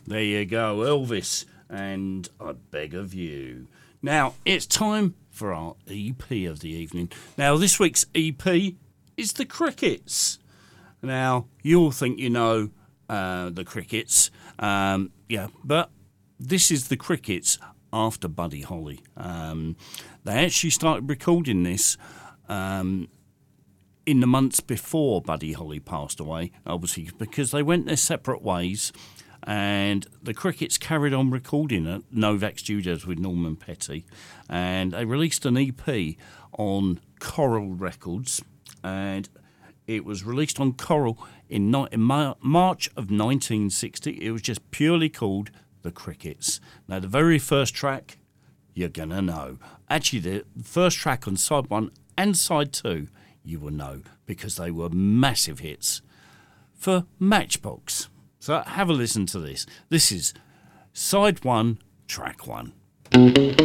There you go, Elvis, and I Beg of You. Now, it's time for our EP of the evening. Now, this week's EP is The Crickets. Now, you all think you know The Crickets, but this is The Crickets after Buddy Holly. They actually started recording this in the months before Buddy Holly passed away, obviously, because they went their separate ways. And the Crickets carried on recording at Novak Studios with Norman Petty. And they released an EP on Coral Records. And it was released on Coral in March of 1960. It was just purely called The Crickets. Now, the very first track, you're going to know. Actually, the first track on side 1 and side 2, you will know, because they were massive hits for Matchbox. So have a listen to this. This is side 1, track 1.